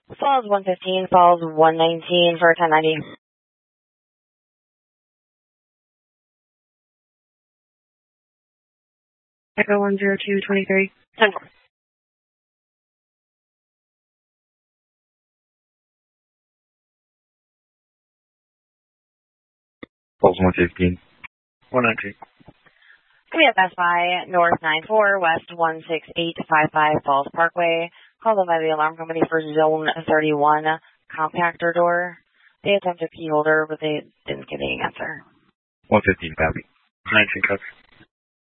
Falls 115, Falls 119 for 1090. Echo 10223. 10-4. Falls 115. 119. Command Best Buy, North 94, West 16855 Falls Parkway. Called in by the alarm company for Zone 31 compactor door. They attempted key holder, but they didn't get any answer. 115, copy. 19, copy.